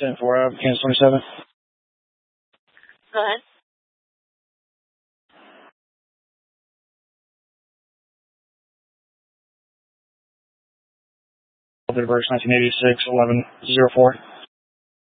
10-4, Kansas 27. Go ahead. Verse 1986, 1104.